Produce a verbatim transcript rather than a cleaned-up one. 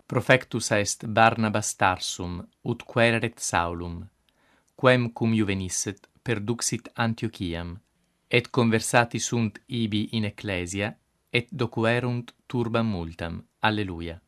Profectus est Barnabas Tarsum, ut quaereret Saulum, quem cum juvenisset perduxit Antiochiam, et conversati sunt ibi in ecclesia, et docuerunt turbam multam. Alleluia.